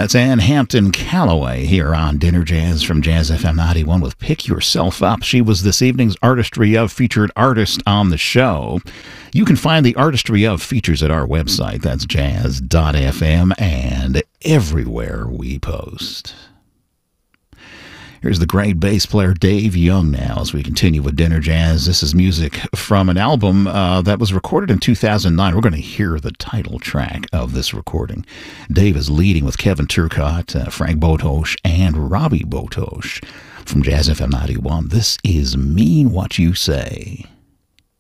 That's Ann Hampton Calloway here on Dinner Jazz from Jazz FM 91 with Pick Yourself Up. She was this evening's Artistry Of featured artist on the show. You can find the Artistry Of features at our website. That's jazz.fm and everywhere we post. Here's the great bass player Dave Young now as we continue with Dinner Jazz. This is music from an album that was recorded in 2009. We're going to hear the title track of this recording. Dave is leading with Kevin Turcotte, Frank Botosh, and Robbie Botosh from Jazz FM 91. This is Mean What You Say.